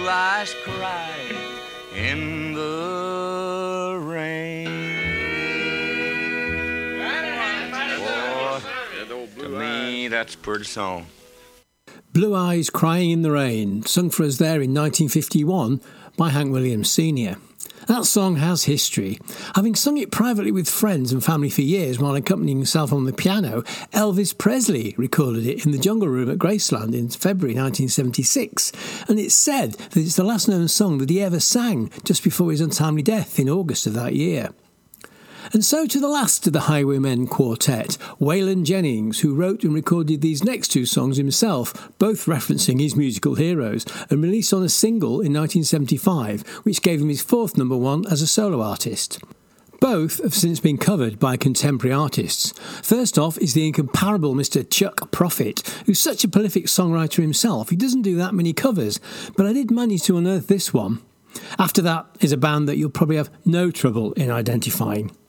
blue eyes cry in the rain. Boy, to me, that's a pretty song. Blue Eyes Crying in the Rain, sung for us there in 1951 by Hank Williams Sr. That song has history. Having sung it privately with friends and family for years while accompanying himself on the piano, Elvis Presley recorded it in the Jungle Room at Graceland in February 1976, and it's said that it's the last known song that he ever sang just before his untimely death in August of that year. And so to the last of the Highwaymen Quartet, Waylon Jennings, who wrote and recorded these next two songs himself, both referencing his musical heroes, and released on a single in 1975, which gave him his fourth number one as a solo artist. Both have since been covered by contemporary artists. First off is the incomparable Mr. Chuck Prophet, who's such a prolific songwriter himself. He doesn't do that many covers, but I did manage to unearth this one. After that is a band that you'll probably have no trouble in identifying.